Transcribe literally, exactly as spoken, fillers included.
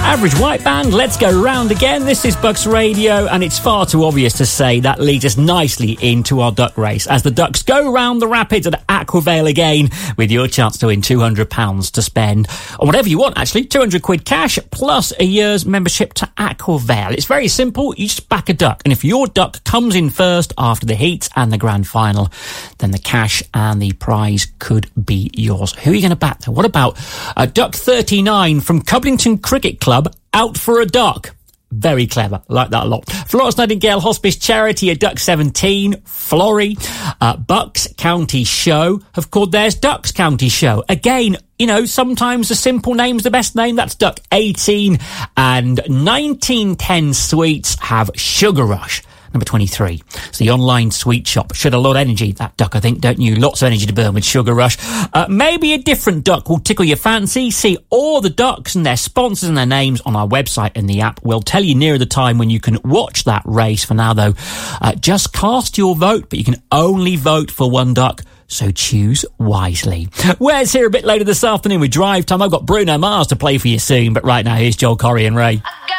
Average White Band, let's go round again. This is Bucks Radio, and it's far too obvious to say that leads us nicely into our duck race as the ducks go round the rapids at Aquavale again with your chance to win two hundred pounds to spend on whatever you want, actually. two hundred quid cash plus a year's membership to Aquavale. It's very simple. You just back a duck, and if your duck comes in first after the heats and the grand final, then the cash and the prize could be yours. Who are you going to back then? What about uh, Duck thirty-nine from Codlington Cricket Club, Out for a Duck? Very clever. Like that a lot. Florence Nightingale Hospice Charity at Duck seventeen. Florrie. Uh, Bucks County Show have called theirs Ducks County Show. Again, you know, sometimes the simple name's the best name. That's Duck eighteen. And nineteen ten Sweets have Sugar Rush. Number twenty-three. It's the online sweet shop. Should have a lot of energy, that duck, I think, don't you? Lots of energy to burn with Sugar Rush. Uh, maybe a different duck will tickle your fancy. See all the ducks and their sponsors and their names on our website and the app. We'll tell you nearer the time when you can watch that race. For now, though, uh, just cast your vote, but you can only vote for one duck. So choose wisely. Where's here a bit later this afternoon with Drive Time? I've got Bruno Mars to play for you soon, but right now, here's Joel Corey and Ray.